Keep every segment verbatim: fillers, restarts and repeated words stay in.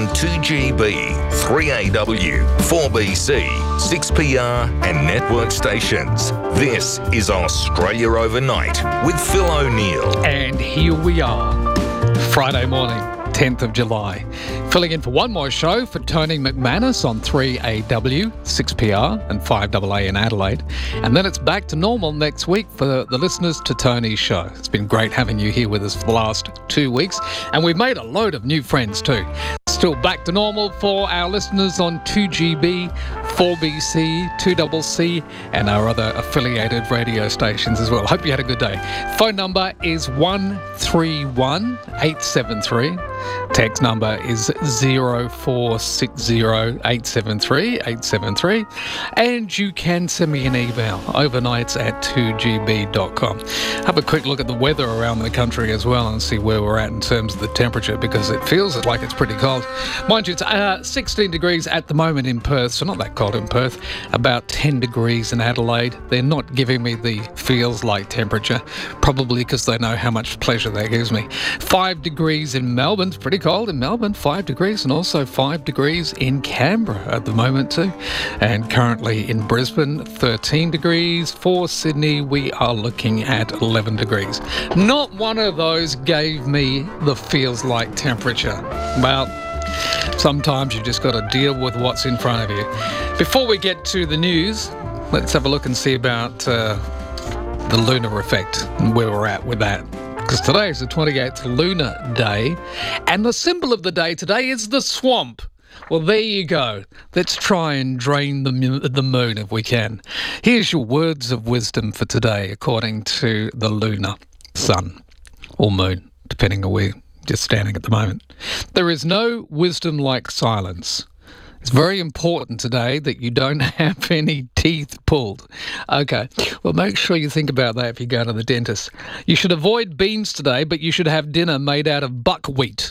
on two G B, three A W, four B C, six P R and network stations. This is Australia Overnight with Phil O'Neill. And here we are, Friday morning, tenth of July. Filling in for one more show for Tony McManus on three A W, six P R and five A A in Adelaide. And then it's back to normal next week for the listeners to Tony's show. It's been great having you here with us for the last two weeks. And we've made a load of new friends too. Still back to normal for our listeners on two G B, four B C, two C C and our other affiliated radio stations as well. Hope you had a good day. Phone number is one three one eight seven three. Text number is zero four six zero eight seven three eight seven three. And you can send me an email, overnights at two G B dot com. Have a quick look at the weather around the country as well and see where we're at in terms of the temperature, because it feels like it's pretty cold. Mind you, it's uh, sixteen degrees at the moment in Perth, so not that cold in Perth. About ten degrees in Adelaide. They're not giving me the feels like temperature, probably because they know how much pleasure that gives me. Five degrees in Melbourne. It's pretty cold in Melbourne, five degrees, and also five degrees in Canberra at the moment too. And currently in Brisbane, thirteen degrees. For Sydney, we are looking at eleven degrees. Not one of those gave me the feels like temperature. Well, sometimes you just got to deal with what's in front of you. Before we get to the news, let's have a look and see about uh, the lunar effect and where we're at with that. Because today is the twenty-eighth lunar day, and the symbol of the day today is the swamp. Well, there you go. Let's try and drain the, the moon if we can. Here's your words of wisdom for today, according to the lunar sun, or moon, depending on where you're standing at the moment. There is no wisdom like silence. It's very important today that you don't have any teeth pulled. Okay, well, make sure you think about that if you go to the dentist. You should avoid beans today, but you should have dinner made out of buckwheat.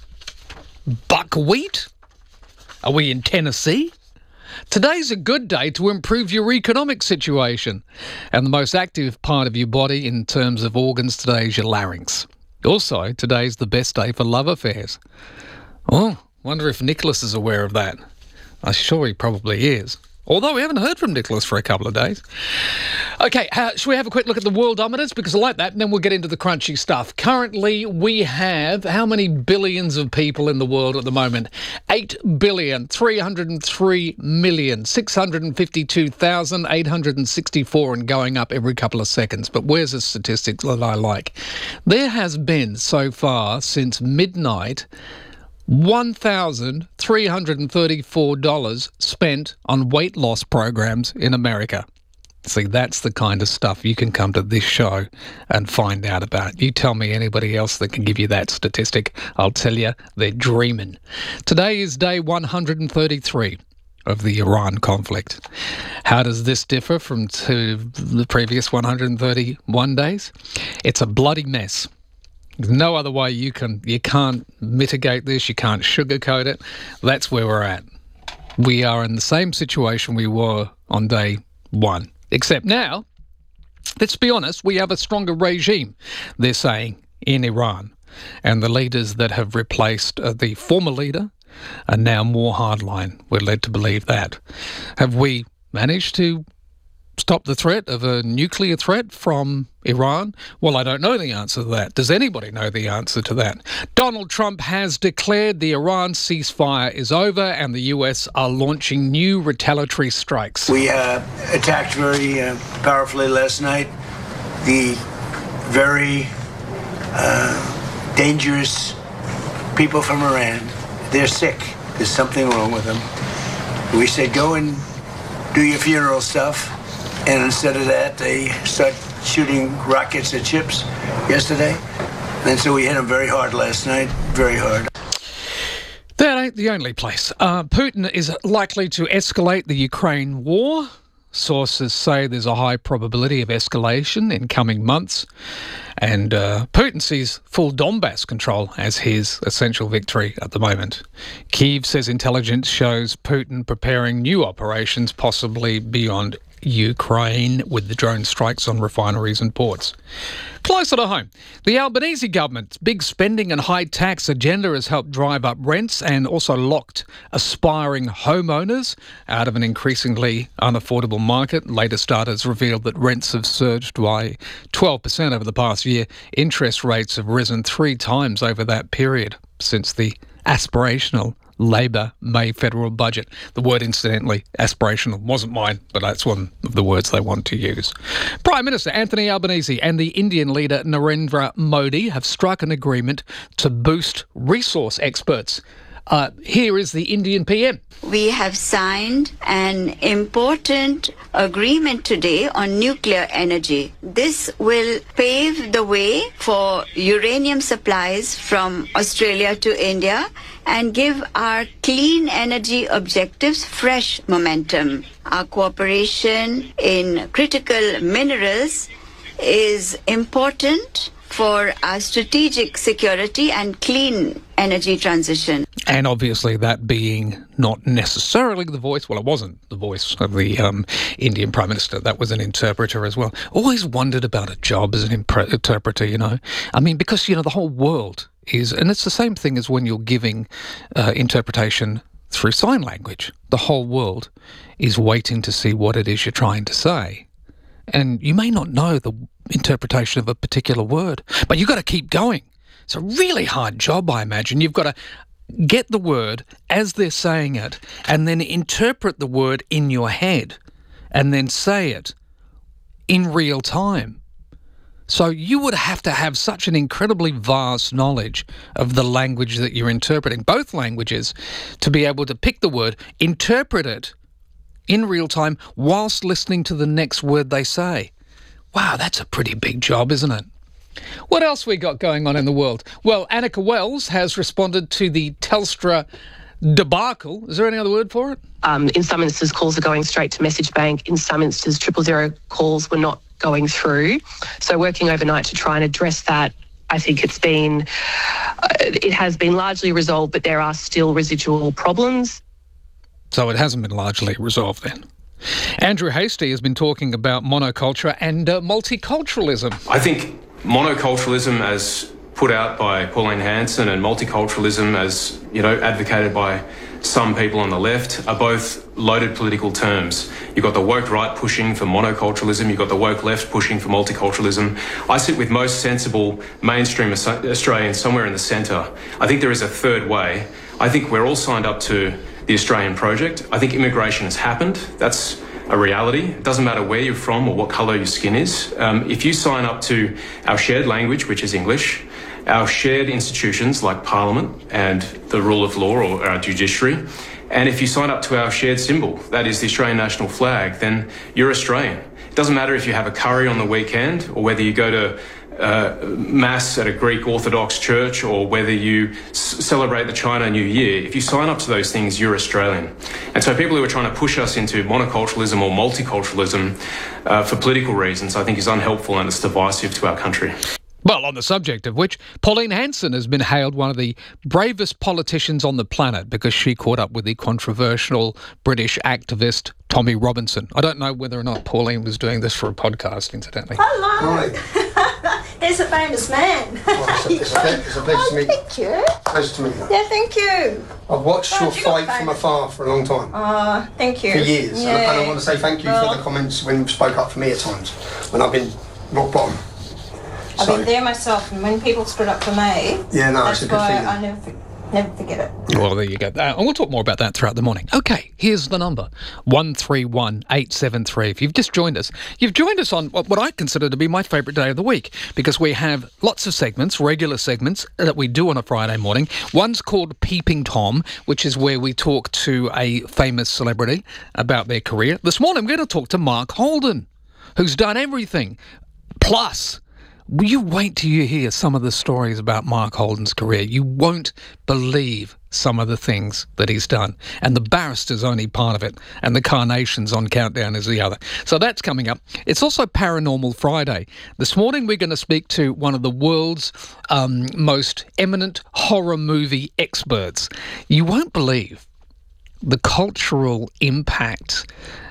Buckwheat? Are we in Tennessee? Today's a good day to improve your economic situation. And the most active part of your body in terms of organs today is your larynx. Also, today's the best day for love affairs. Oh, wonder if Nicholas is aware of that. I'm sure he probably is. Although we haven't heard from Nicholas for a couple of days. Okay, uh, should we have a quick look at the worldometers? Because I like that, and then we'll get into the crunchy stuff. Currently, we have how many billions of people in the world at the moment? eight billion, three hundred three million, six hundred fifty-two thousand, eight hundred sixty-four, and going up every couple of seconds. But where's the statistics that I like? There has been, so far, since midnight, one thousand three hundred thirty-four dollars spent on weight loss programs in America. See, that's the kind of stuff you can come to this show and find out about. You tell me anybody else that can give you that statistic, I'll tell you they're dreaming. Today is day one hundred thirty-three of the Iran conflict. How does this differ from to the previous one hundred thirty-one days? It's a bloody mess. There's no other way you can, you can't mitigate this, you can't sugarcoat it. That's where we're at. We are in the same situation we were on day one. Except now, let's be honest, we have a stronger regime, they're saying, in Iran. And the leaders that have replaced uh, the former leader are now more hardline. We're led to believe that. Have we managed to stop the threat of a nuclear threat from Iran? Well, I don't know the answer to that. Does anybody know the answer to that? Donald Trump has declared the Iran ceasefire is over and the U S are launching new retaliatory strikes. We uh, attacked very uh, powerfully last night. The very uh, dangerous people from Iran, they're sick. There's something wrong with them. We said, go and do your funeral stuff. And instead of that, they start shooting rockets at ships yesterday. And so we hit them very hard last night, very hard. That ain't the only place. Uh, Putin is likely to escalate the Ukraine war. Sources say there's a high probability of escalation in coming months. And uh, Putin sees full Donbass control as his essential victory at the moment. Kyiv says intelligence shows Putin preparing new operations, possibly beyond Ukraine with the drone strikes on refineries and ports. Closer to home, the Albanese government's big spending and high tax agenda has helped drive up rents and also locked aspiring homeowners out of an increasingly unaffordable market. Latest data has revealed that rents have surged by twelve percent over the past year. Interest rates have risen three times over that period since the aspirational Labor May federal budget. The word, incidentally, aspirational, wasn't mine, but that's one of the words they want to use. Prime Minister Anthony Albanese and the Indian leader Narendra Modi have struck an agreement to boost resource experts. Uh, here is the Indian P M. We have signed an important agreement today on nuclear energy. This will pave the way for uranium supplies from Australia to India and give our clean energy objectives fresh momentum. Our cooperation in critical minerals is important for our strategic security and clean energy transition. And obviously that being not necessarily the voice, well, it wasn't the voice of the um, Indian Prime Minister. That was an interpreter as well. Always wondered about a job as an impre- interpreter, you know. I mean, because, you know, the whole world is, and it's the same thing as when you're giving uh, interpretation through sign language. The whole world is waiting to see what it is you're trying to say. And you may not know the interpretation of a particular word, but you've got to keep going. It's a really hard job, I imagine. You've got to get the word as they're saying it and then interpret the word in your head and then say it in real time. So you would have to have such an incredibly vast knowledge of the language that you're interpreting, both languages, to be able to pick the word, interpret it in real time whilst listening to the next word they say. Wow, that's a pretty big job, isn't it? What else we got going on in the world? Well, Annika Wells has responded to the Telstra debacle. Is there any other word for it? Um, in some instances, calls are going straight to message bank. In some instances, triple zero calls were not going through. So working overnight to try and address that, I think it's been, uh, it has been largely resolved, but there are still residual problems. So it hasn't been largely resolved then. Andrew Hastie has been talking about monoculture and uh, multiculturalism. I think monoculturalism, as put out by Pauline Hanson, and multiculturalism, as, you know, advocated by some people on the left, are both loaded political terms. You've got the woke right pushing for monoculturalism, you've got the woke left pushing for multiculturalism. I sit with most sensible mainstream Australians somewhere in the centre. I think there is a third way. I think we're all signed up to the Australian project. I think immigration has happened. That's a reality. It doesn't matter where you're from or what colour your skin is. Um, if you sign up to our shared language, which is English, our shared institutions like Parliament and the rule of law or our judiciary, and if you sign up to our shared symbol, that is the Australian national flag, then you're Australian. It doesn't matter if you have a curry on the weekend or whether you go to Uh, mass at a Greek Orthodox church or whether you s- celebrate the China New Year. If you sign up to those things, you're Australian. And so people who are trying to push us into monoculturalism or multiculturalism uh, for political reasons, I think is unhelpful and it's divisive to our country. Well, on the subject of which, Pauline Hanson has been hailed one of the bravest politicians on the planet because she caught up with the controversial British activist Tommy Robinson. I don't know whether or not Pauline was doing this for a podcast, incidentally. Hello. Hi. There's a famous man. Well, it's, a, it's, a, it's a pleasure oh, to meet you. Thank you. Pleasure to meet you. Yeah, thank you. I've watched God, your you fight got from famous. afar for a long time. Uh, thank you. For years. Yeah. And, I, and I want to say thank you Well, for the comments when you spoke up for me at times, when I've been rock bottom. I've So, been there myself, and when people stood up for me, Yeah, no, that's it's a good why feeling. I never, never forget it. Well, there you go. Uh, and we'll talk more about that throughout the morning. Okay, here's the number, one three one eight seven three. If you've just joined us, you've joined us on what, what I consider to be my favourite day of the week, because we have lots of segments, regular segments, that we do on a Friday morning. One's called Peeping Tom, which is where we talk to a famous celebrity about their career. This morning, we're going to talk to Mark Holden, who's done everything. Plus, will you wait till you hear some of the stories about Mark Holden's career? You won't believe some of the things that he's done. And The Barrister's only part of it, and The Carnations on Countdown is the other. So that's coming up. It's also Paranormal Friday. This morning we're going to speak to one of the world's um, most eminent horror movie experts. You won't believe the cultural impact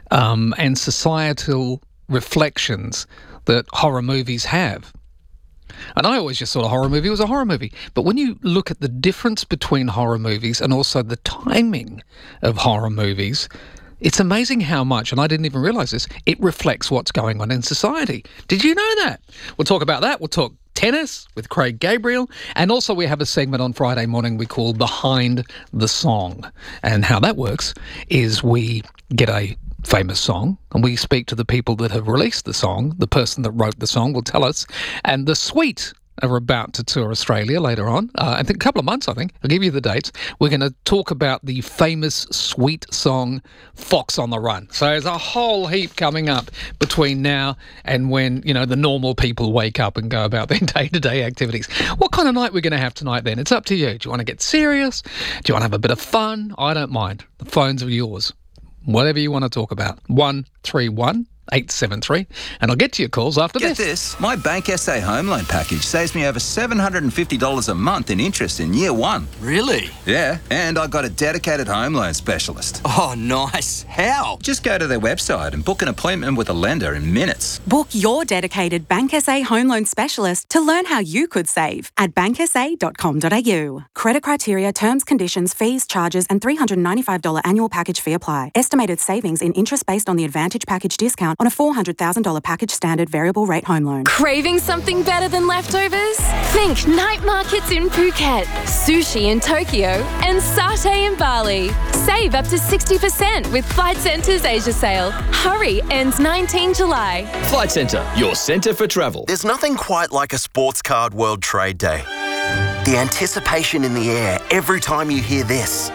um, and societal reflections that horror movies have. And I always just thought a horror movie was a horror movie. But when you look at the difference between horror movies and also the timing of horror movies, it's amazing how much, and I didn't even realise this, it reflects what's going on in society. Did you know that? We'll talk about that. We'll talk tennis with Craig Gabriel. And also we have a segment on Friday morning we call Behind the Song. And how that works is we get a famous song and we speak to the people that have released the song. The person that wrote the song will tell us. And the Sweet are about to tour Australia later on. Uh, I think a couple of months, I think. I'll give you the dates. We're going to talk about the famous Sweet song, Fox on the Run. So there's a whole heap coming up between now and when, you know, the normal people wake up and go about their day-to-day activities. What kind of night we're going to have tonight then? It's up to you. Do you want to get serious? Do you want to have a bit of fun? I don't mind. The phones are yours. Whatever you want to talk about. one three one eight seven three, and I'll get to your calls after Get this. this, my Bank S A home loan package saves me over seven hundred fifty dollars a month in interest in year one. Really? Yeah, and I got a dedicated home loan specialist. Oh, nice. How? Just go to their website and book an appointment with a lender in minutes. Book your dedicated Bank S A home loan specialist to learn how you could save at bank s a dot com dot a u. Credit criteria, terms, conditions, fees, charges and three hundred ninety-five dollars annual package fee apply. Estimated savings in interest based on the Advantage package discount on a four hundred thousand dollars package standard variable rate home loan. Craving something better than leftovers? Think night markets in Phuket, sushi in Tokyo, and satay in Bali. Save up to sixty percent with Flight Centre's Asia sale. Hurry, ends nineteenth July. Flight Centre, your centre for travel. There's nothing quite like a Sports Card World Trade Day. The anticipation in the air every time you hear this.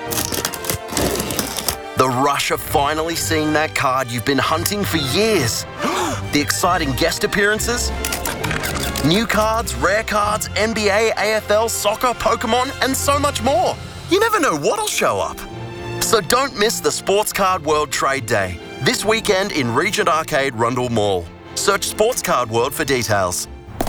The rush of finally seeing that card you've been hunting for years. The exciting guest appearances. New cards, rare cards, N B A, A F L, soccer, Pokemon, and so much more. You never know what'll show up. So don't miss the Sports Card World Trade Day. This weekend in Regent Arcade, Rundle Mall. Search Sports Card World for details.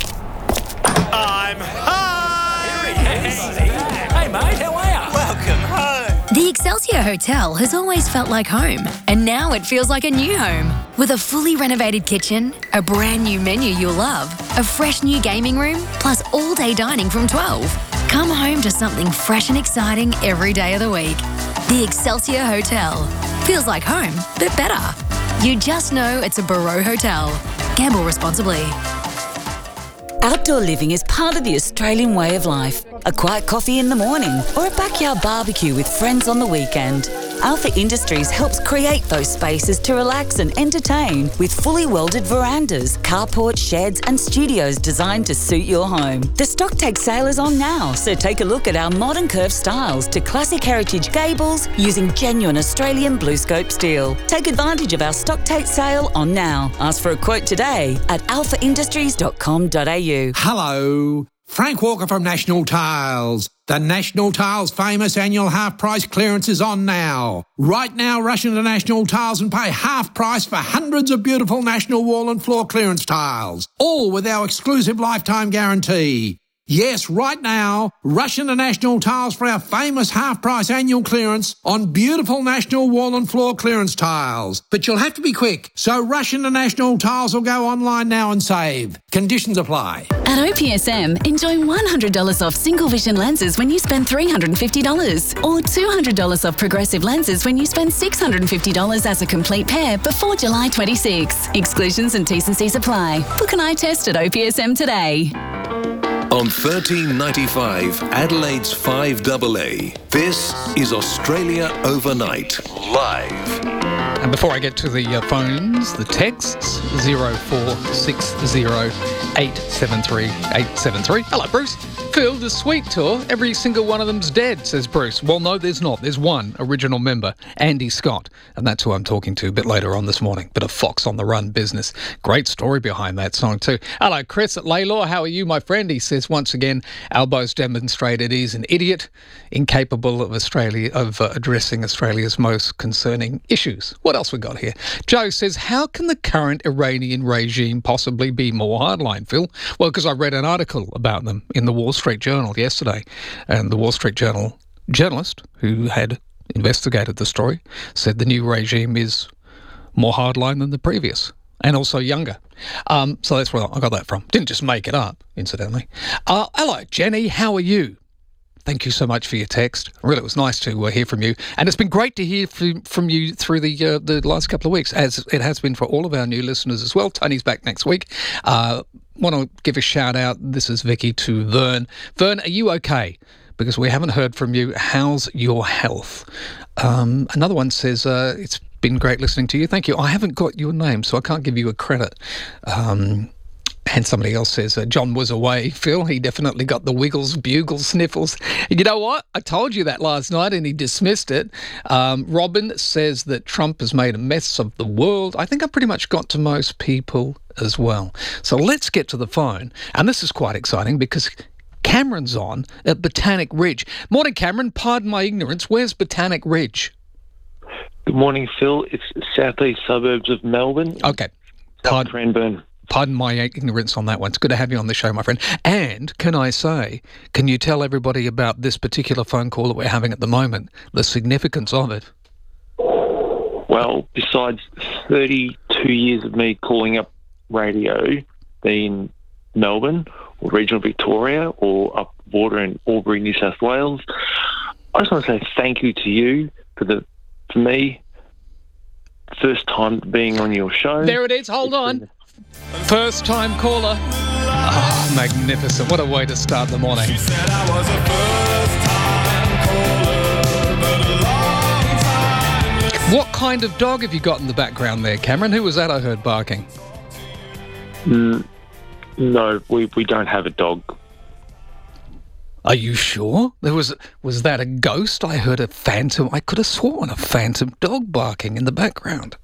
I'm home! Hey, mate, how are you? Welcome home. The Excelsior Hotel has always felt like home, and now it feels like a new home. With a fully renovated kitchen, a brand new menu you'll love, a fresh new gaming room, plus all-day dining from twelve. Come home to something fresh and exciting every day of the week. The Excelsior Hotel. Feels like home, but better. You just know it's a Barreau Hotel. Gamble responsibly. Outdoor living is part of the Australian way of life. A quiet coffee in the morning or a backyard barbecue with friends on the weekend. Alpha Industries helps create those spaces to relax and entertain with fully welded verandas, carports, sheds and studios designed to suit your home. The stock take sale is on now, so take a look at our modern curved styles to classic heritage gables using genuine Australian BlueScope steel. Take advantage of our stock take sale on now. Ask for a quote today at alpha industries dot com dot a u. Hello, Frank Walker from National Tiles. The National Tiles famous annual half price clearance is on now. Right now, rush into National Tiles and pay half price for hundreds of beautiful National wall and floor clearance tiles, all with our exclusive lifetime guarantee. Yes, right now, rush into National Tiles for our famous half-price annual clearance on beautiful National wall and floor clearance tiles. But you'll have to be quick, so rush into National Tiles or go online now and save. Conditions apply. At O P S M, enjoy one hundred dollars off single vision lenses when you spend three hundred fifty dollars or two hundred dollars off progressive lenses when you spend six hundred fifty dollars as a complete pair before July twenty-sixth. Exclusions and T's and C's apply. Book an eye test at O P S M today. On thirteen ninety-five, Adelaide's five A A. This is Australia Overnight, live. And before I get to the uh, phones, the texts, zero four six zero eight seven three eight seven three. Hello, Bruce. Phil, the Sweet Tour, every single one of them's dead, says Bruce. Well, no, there's not. There's one original member, Andy Scott, and that's who I'm talking to a bit later on this morning. Bit of Fox on the Run business. Great story behind that song too. Hello, Chris at Laylaw. How are you, my friend? He says, once again, Albo's demonstrated he's an idiot, incapable of Australia of uh, addressing Australia's most concerning issues. What else we got here? Joe says, how can the current Iranian regime possibly be more hardline, Phil? Well, because I read an article about them in the Wall Street Journal yesterday, and the Wall Street Journal journalist who had investigated the story said the new regime is more hardline than the previous, and also younger. Um, so that's where I got that from. Didn't just make it up, incidentally. Uh, hello, Jenny. How are you? Thank you so much for your text. Really, it was nice to uh, hear from you. And it's been great to hear from, from you through the uh, the last couple of weeks, as it has been for all of our new listeners as well. Tony's back next week. Uh, want to give a shout out, this is Vicky, to Vern. Vern, are you okay? Because we haven't heard from you. How's your health? Um, another one says, uh, it's been great listening to you. Thank you. I haven't got your name, so I can't give you a credit. Um... And somebody else says, uh, John was away, Phil. He definitely got the wiggles, bugles, sniffles. You know what? I told you that last night and he dismissed it. Um, Robin says that Trump has made a mess of the world. I think I pretty much got to most people as well. So let's get to the phone. And this is quite exciting because Cameron's on at Botanic Ridge. Morning, Cameron. Pardon my ignorance. Where's Botanic Ridge? Good morning, Phil. It's southeast suburbs of Melbourne. Okay. South Cranbourne. Pardon my ignorance on that one. It's good to have you on the show, my friend. And can I say, can you tell everybody about this particular phone call that we're having at the moment, the significance of it? Well, besides thirty-two years of me calling up radio, being Melbourne or regional Victoria or up the border in Albury, New South Wales, I just want to say thank you to you for the, for me, first time being on your show. There it is. Hold on. First time caller. Oh, magnificent. What a way to start the morning. She said I was a first time caller, but a long time. What kind of dog have you got in the background there, Cameron? Who was that I heard barking? Mm, no, we, we don't have a dog. Are you sure? There was was that a ghost? I heard a phantom. I could have sworn a phantom dog barking in the background.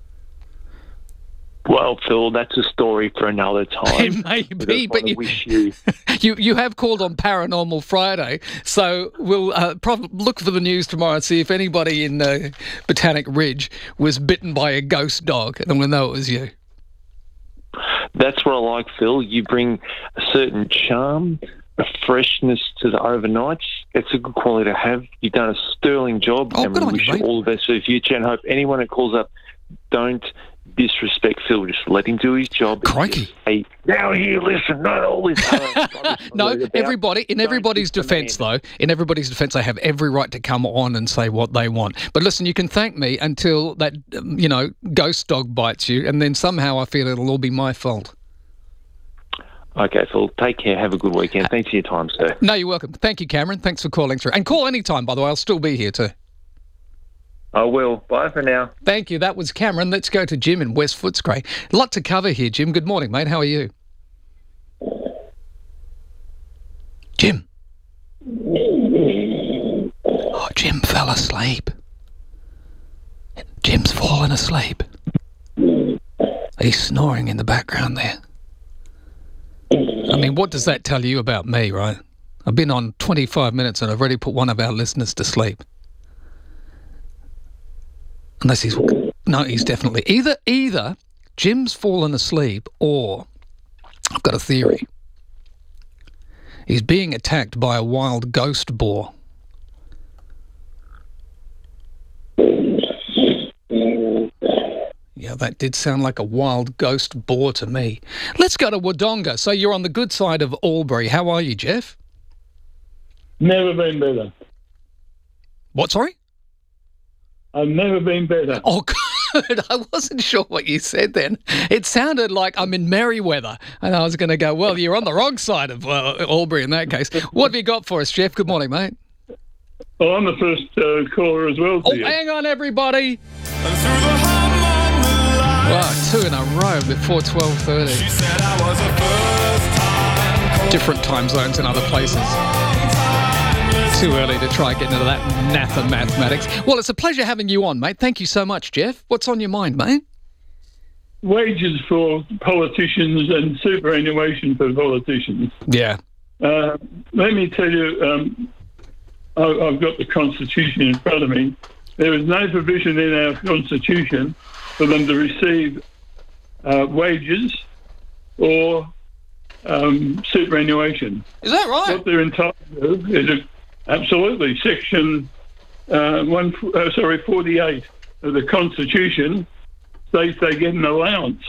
Well, Phil, that's a story for another time. It may be, but you, wish you... you you have called on Paranormal Friday, so we'll uh, prob- look for the news tomorrow and see if anybody in uh, Botanic Ridge was bitten by a ghost dog, and we'll know it was you. That's what I like, Phil. You bring a certain charm, a freshness to the overnights. It's a good quality to have. You've done a sterling job, oh, and we wish you, you all the best for the future, and hope anyone that calls up don't disrespect Phil. Just let him do his job. Crikey. Hey, now here, listen, not all this time. No, everybody, in everybody's defence, though, in everybody's defence, they have every right to come on and say what they want. But listen, you can thank me until that, um, you know, ghost dog bites you, and then somehow I feel it'll all be my fault. Okay, Phil, take care. Have a good weekend. Thanks for your time, sir. No, you're welcome. Thank you, Cameron. Thanks for calling through. And call any time, by the way. I'll still be here too. I will. Bye for now. Thank you. That was Cameron. Let's go to Jim in West Footscray. A lot to cover here, Jim. Good morning, mate. How are you? Jim. Oh, Jim fell asleep. Jim's fallen asleep. He's snoring in the background there. I mean, what does that tell you about me, right? I've been on twenty-five minutes and I've already put one of our listeners to sleep. Unless he's... No, he's definitely... Either, either Jim's fallen asleep or... I've got a theory. He's being attacked by a wild ghost boar. Yeah, that did sound like a wild ghost boar to me. Let's go to Wodonga. So you're on the good side of Albury. How are you, Jeff? Never been better. What, sorry? I've never been better. Oh, good. I wasn't sure what you said then. It sounded like I'm in Merriweather. And I was going to go, well, you're on the wrong side of uh, Albury in that case. What have you got for us, Jeff? Good morning, mate. Well, I'm the first uh, caller as well. Oh, you. hang on, everybody. Wow, two in a row before twelve thirty. Different time zones in other places. Too early to try getting into that naff of mathematics. Well, it's a pleasure having you on, mate. Thank you so much, Jeff. What's on your mind, mate? Wages for politicians and superannuation for politicians. Yeah. Uh, let me tell you, um, I, I've got the Constitution in front of me. There is no provision in our Constitution for them to receive uh, wages or um, superannuation. Is that right? What they're entitled to is a, absolutely Section uh, one. Uh, sorry, forty-eight of the Constitution they they get an allowance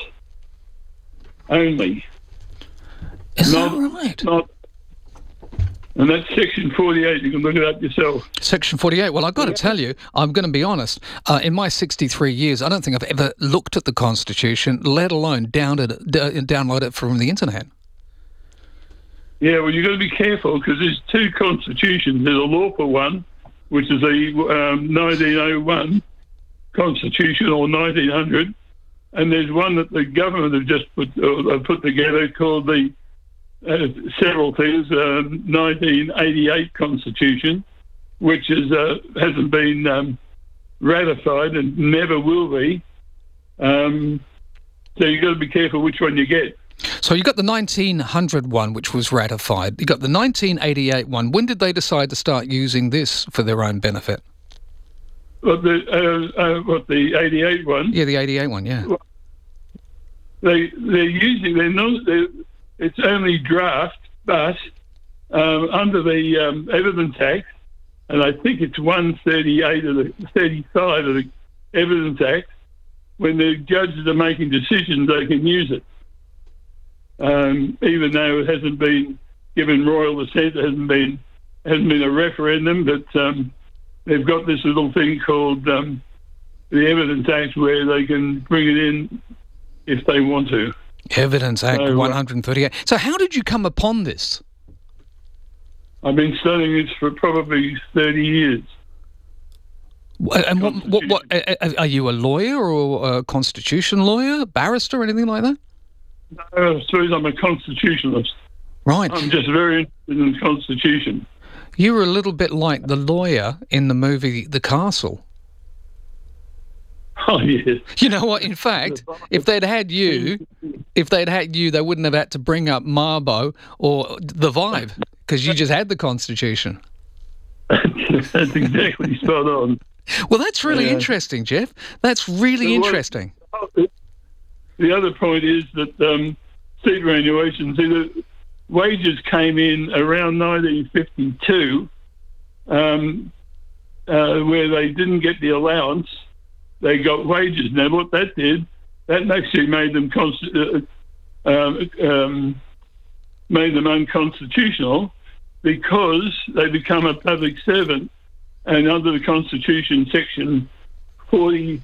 only. Is not, that right? Not, and that's Section forty-eight. You can look it up yourself. Section forty-eight. Well, I've got to tell you, I'm going to be honest. Uh, in my sixty-three years, I don't think I've ever looked at the Constitution, let alone download it, d- download it from the internet. Yeah, well, you've got to be careful because there's two constitutions. There's a lawful one, which is the um, nineteen oh one Constitution or nineteen hundred, and there's one that the government have just put uh, put together called the uh, several things uh, nineteen eighty-eight Constitution, which is uh, hasn't been um, ratified and never will be. Um, so you've got to be careful which one you get. So you got the nineteen hundred one, which was ratified. You got the nineteen eighty-eight one. When did they decide to start using this for their own benefit? What the uh, uh, what the eighty-eight one? Yeah, the eighty-eight one. Yeah. They they're using they're not they're, it's only draft, but um, under the um, Evidence Act, and I think it's one thirty-eight of the thirty-five of the Evidence Act, when the judges are making decisions, they can use it. Um, even though it hasn't been given royal assent, it hasn't been hasn't been a referendum, but um, they've got this little thing called um, the Evidence Act where they can bring it in if they want to. Evidence Act so, one thirty-eight. So how did you come upon this? I've been studying this for probably thirty years. And what, what, what, are you a lawyer or a constitution lawyer, barrister, anything like that? No, I suppose I'm a constitutionalist. Right. I'm just very interested in the Constitution. You were a little bit like the lawyer in the movie The Castle. Oh, yes. You know what? In fact, if they'd had you, if they'd had you, they wouldn't have had to bring up Mabo or the Vibe because you just had the Constitution. That's exactly spot on. Well, that's really Yeah. interesting, Jeff. That's really So what- interesting. The other point is that um, superannuation, see, the wages came in around nineteen fifty-two, um, uh, where they didn't get the allowance, they got wages. Now, what that did, that actually made them const- uh, um, um, made them unconstitutional because they become a public servant, and under the Constitution, Section forty.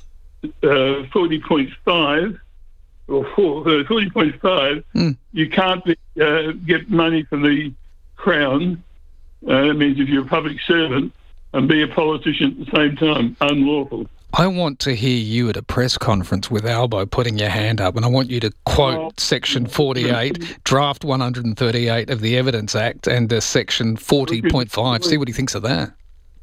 Uh, forty point five or forty point five, mm. you can't be, uh, get money from the Crown. Uh, that means if you're a public servant and be a politician at the same time, unlawful. I want to hear you at a press conference with Albo putting your hand up, and I want you to quote Oh. Section forty-eight, Draft one thirty-eight of the Evidence Act, and uh, Section forty point five. See what he thinks of that.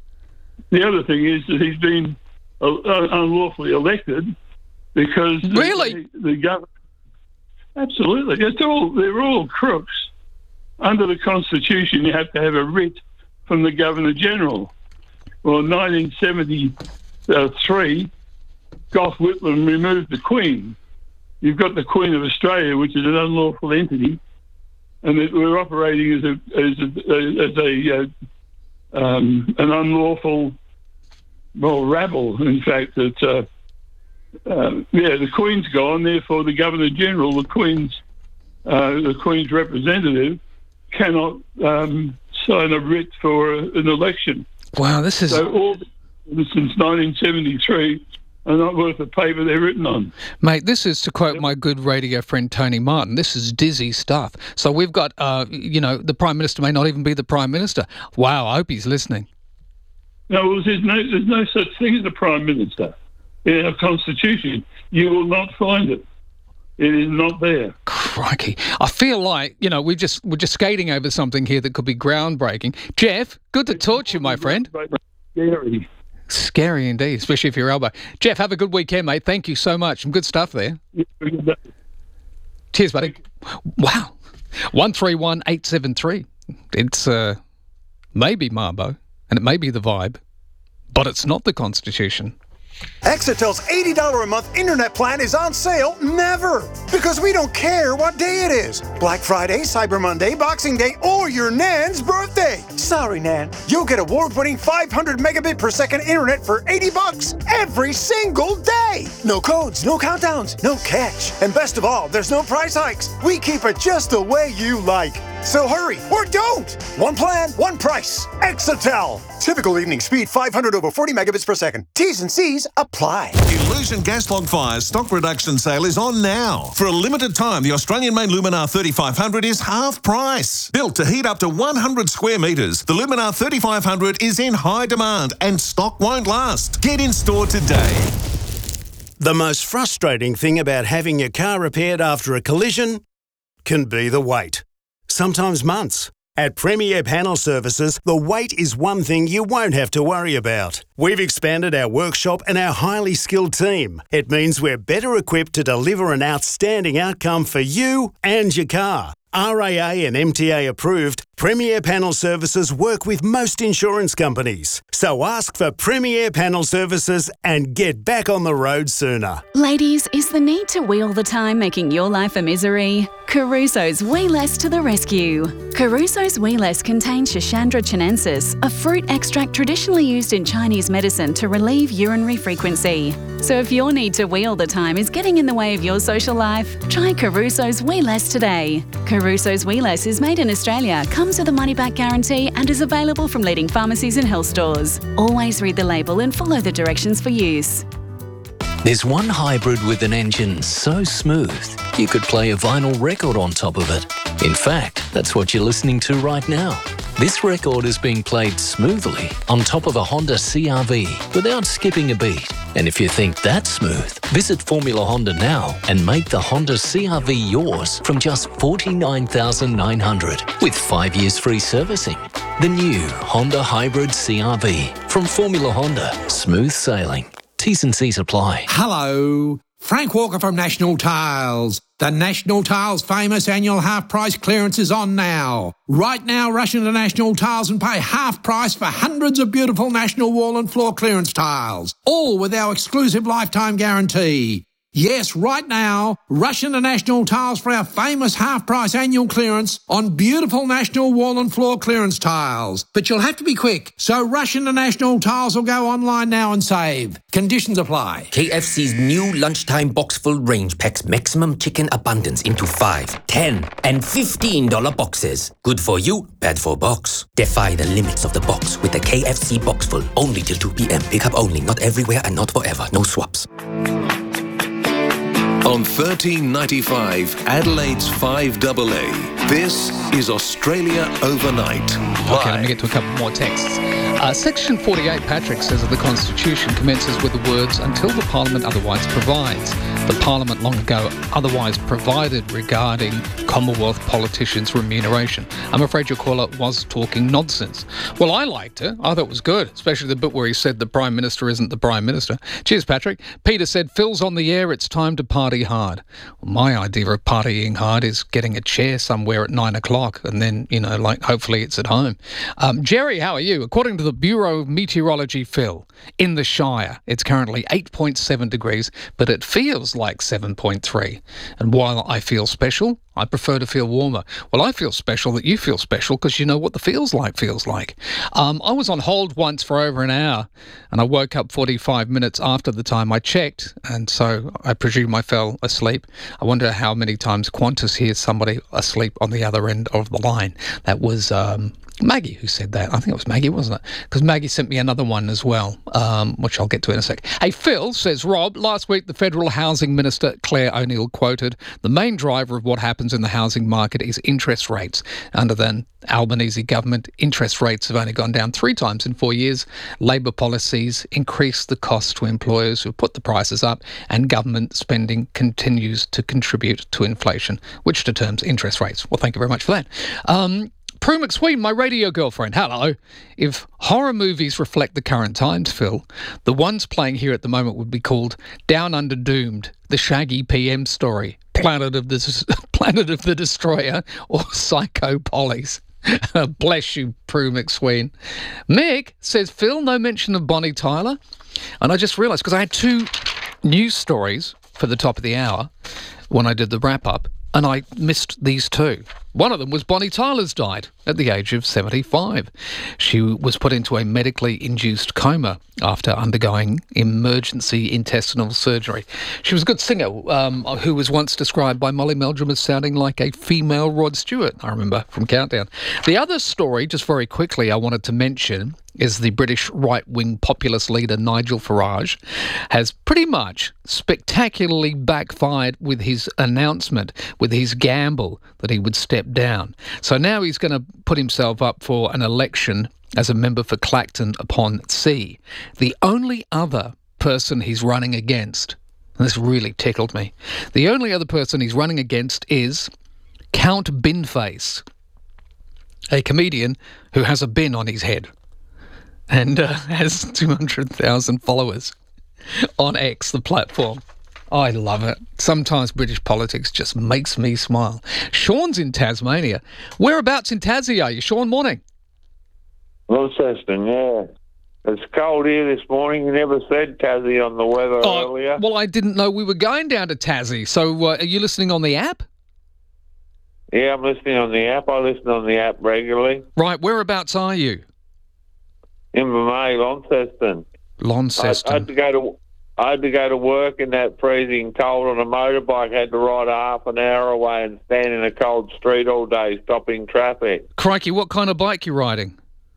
The other thing is that he's been uh, unlawfully elected because really the, the government. Absolutely, it's all they're all crooks. Under the Constitution, you have to have a writ from the Governor General. Well, in nineteen seventy-three, Gough Whitlam removed the Queen. You've got the Queen of Australia, which is an unlawful entity, and it, we're operating as a as a, as a uh, um, an unlawful. Well, rabble, in fact, that, uh, uh, yeah, the Queen's gone, therefore the Governor-General, the Queen's uh, the Queen's representative, cannot um, sign a writ for a, an election. Wow, this is... So all since nineteen seventy-three are not worth the paper they're written on. Mate, this is, to quote my good radio friend Tony Martin, this is dizzy stuff. So we've got, uh, you know, the Prime Minister may not even be the Prime Minister. Wow, I hope he's listening. No, well, there's no there's no such thing as a Prime Minister in our Constitution. You will not find it. It is not there. Crikey. I feel like, you know, we're just, we're just skating over something here that could be groundbreaking. Jeff, good to talk to you, my friend. Scary. Scary indeed, especially if you're Albo. Jeff, have a good weekend, mate. Thank you so much. Some good stuff there. Cheers, buddy. Wow. one three one eight seven three. It's uh, maybe Mabo, and it may be the Vibe, but it's not the Constitution. Exatel's eighty dollars a month internet plan is on sale never, because we don't care what day it is. Black Friday, Cyber Monday, Boxing Day, or your Nan's birthday. Sorry, Nan. You'll get award-winning five hundred megabit per second internet for eighty bucks every single day. No codes, no countdowns, no catch. And best of all, there's no price hikes. We keep it just the way you like. So hurry, or don't! One plan, one price. Exatel. Typical evening speed, five hundred over forty megabits per second. T's and C's apply. Illusion Gas Log Fire's stock reduction sale is on now. For a limited time, the Australian-made Luminar thirty-five hundred is half price. Built to heat up to one hundred square metres, the Luminar thirty-five hundred is in high demand and stock won't last. Get in store today. The most frustrating thing about having your car repaired after a collision can be the wait. Sometimes months. At Premier Panel Services, the wait is one thing you won't have to worry about. We've expanded our workshop and our highly skilled team. It means we're better equipped to deliver an outstanding outcome for you and your car. R A A and M T A approved, Premier Panel Services work with most insurance companies. So ask for Premier Panel Services and get back on the road sooner. Ladies, is the need to wheel the time making your life a misery? Caruso's Wee Less to the rescue. Caruso's Wee Less contains Schisandra chinensis, a fruit extract traditionally used in Chinese medicine to relieve urinary frequency. So if your need to wheel the time is getting in the way of your social life, try Caruso's Wee Less today. Caruso's Wee Less is made in Australia, comes with a money-back guarantee and is available from leading pharmacies and health stores. Always read the label and follow the directions for use. There's one hybrid with an engine so smooth, you could play a vinyl record on top of it. In fact, that's what you're listening to right now. This record is being played smoothly on top of a Honda C R V without skipping a beat. And if you think that's smooth, visit Formula Honda now and make the Honda C R V yours from just forty-nine thousand nine hundred dollars with five years free servicing. The new Honda Hybrid C R V from Formula Honda. Smooth sailing. T's and C's apply. Hello, Frank Walker from National Tiles. The National Tiles famous annual half-price clearance is on now. Right now, rush into National Tiles and pay half price for hundreds of beautiful National wall and floor clearance tiles, all with our exclusive lifetime guarantee. Yes, right now, rush into National Tiles for our famous half-price annual clearance on beautiful National wall and floor clearance tiles. But you'll have to be quick, so rush into National Tiles or go online now and save. Conditions apply. K F C's new lunchtime box full range packs maximum chicken abundance into five, ten, and fifteen dollar boxes. Good for you, bad for box. Defy the limits of the box with the K F C box full. Only till two p.m. Pickup only, not everywhere and not forever. No swaps. On thirteen ninety-five, Adelaide's five A A. This is Australia Overnight. Okay, let me get to a couple more texts. Uh, Section forty-eight, Patrick, says that the Constitution commences with the words, until the Parliament otherwise provides. The Parliament long ago otherwise provided regarding Commonwealth politicians' remuneration. I'm afraid your caller was talking nonsense. Well, I liked it. I thought it was good, especially the bit where he said the Prime Minister isn't the Prime Minister. Cheers, Patrick. Peter said, Phil's on the air, it's time to party hard. Well, my idea of partying hard is getting a chair somewhere at nine o'clock and then, you know, like hopefully it's at home. Um, Jerry, how are you? According to the Bureau of Meteorology, Phil, in the Shire, it's currently eight point seven degrees, but it feels like seven point three. And while I feel special, I prefer to feel warmer. Well, I feel special that you feel special because you know what the feels like feels like. Um, I was on hold once for over an hour and I woke up forty-five minutes after the time I checked, and so I presume I fell asleep. I wonder how many times Qantas hears somebody asleep on the other end of the line. That was um, Maggie who said that. I think it was Maggie, wasn't it? Because Maggie sent me another one as well, um, which I'll get to in a sec. Hey, Phil, says Rob, last week the Federal Housing Minister, Claire O'Neill, quoted, the main driver of what happens in the housing market is interest rates. Under the Albanese government, interest rates have only gone down three times in four years. Labor policies increase the cost to employers who put the prices up, and government spending continues to contribute to inflation, which determines interest rates. Well, thank you very much for that. Um, Prue McSween, my radio girlfriend, hello. If horror movies reflect the current times, Phil, the ones playing here at the moment would be called Down Under Doomed, The Shaggy P M Story, Planet of the Planet of the Destroyer, or Psycho Pollies. Bless you, Prue McSween. Mick says, Phil, no mention of Bonnie Tyler. And I just realised, because I had two news stories for the top of the hour when I did the wrap-up, and I missed these two. One of them was Bonnie Tyler's died at the age of seventy-five. She was put into a medically induced coma after undergoing emergency intestinal surgery. She was a good singer um, who was once described by Molly Meldrum as sounding like a female Rod Stewart, I remember, from Countdown. The other story, just very quickly, I wanted to mention is the British right-wing populist leader Nigel Farage has pretty much spectacularly backfired with his announcement, with his gamble that he would step down. So now he's going to put himself up for an election as a member for Clacton upon Sea. The only other person he's running against, and this really tickled me, the only other person he's running against is Count Binface, a comedian who has a bin on his head and uh, has two hundred thousand followers on X, the platform. I love it. Sometimes British politics just makes me smile. Sean's in Tasmania. Whereabouts in Tassie are you, Sean? Morning. Launceston, yeah. It's cold here this morning. You never said Tassie on the weather Oh, earlier. well, I didn't know we were going down to Tassie. So uh, are you listening on the app? Yeah, I'm listening on the app. I listen on the app regularly. Right, whereabouts are you? Invermay, Launceston. Launceston. I, I had to go to I had to go to work in that freezing cold on a motorbike. I had to ride half an hour away and stand in a cold street all day, stopping traffic. Crikey, what kind of bike you riding?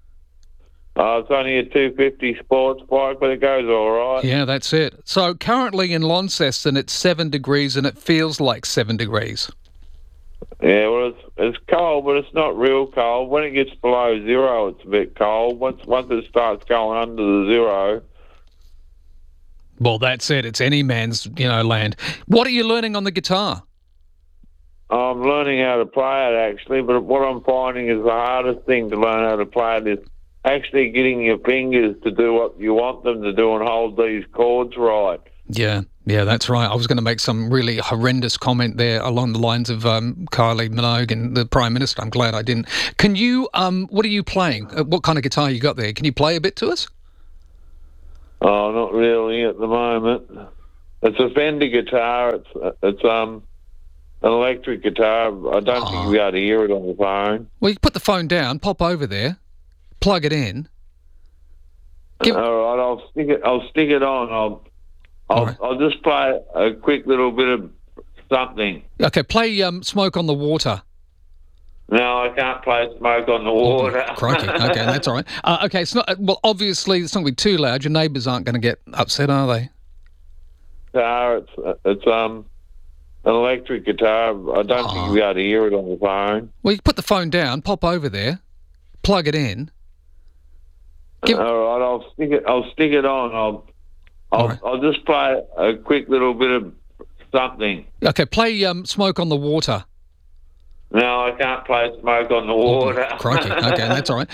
Uh, it's only a two fifty sports bike, but it goes all right. Yeah, that's it. So currently in Launceston, it's seven degrees and it feels like seven degrees. Yeah, well, it's it's cold, but it's not real cold. When it gets below zero, it's a bit cold. Once once it starts going under the zero. Well, that's it. It's any man's, you know, land. What are you learning on the guitar? I'm learning how to play it, actually, but what I'm finding is the hardest thing to learn how to play it is actually getting your fingers to do what you want them to do and hold these chords right. Yeah, yeah, that's right. I was going to make some really horrendous comment there along the lines of um, Kylie Minogue and the Prime Minister. I'm glad I didn't. Can you, um, what are you playing? Uh, what kind of guitar you got there? Can you play a bit to us? Oh, not really at the moment. It's a Fender guitar. It's it's um an electric guitar. I don't oh. think you'll be able to hear it on the phone. Well, you put the phone down, pop over there, plug it in. Give... All right, I'll stick it. I'll stick it on. I'll I'll, right. I'll just play a quick little bit of something. Okay, play um, "Smoke on the Water." No, I can't play Smoke on the Water. Oh, crikey. Okay, that's all right. Uh, okay, it's not. Well, obviously, it's not going to be too loud. Your neighbours aren't going to get upset, are they? No, it's it's um an electric guitar. I don't oh. think you'll be able to hear it on the phone. Well, you put the phone down, pop over there, plug it in. Give... All right, I'll stick it. I'll stick it on. I'll I'll, right. I'll just play a quick little bit of something. Okay, play um, "Smoke on the Water." No, I can't play Smoke on the Water. Oh, crikey. Okay, that's all right.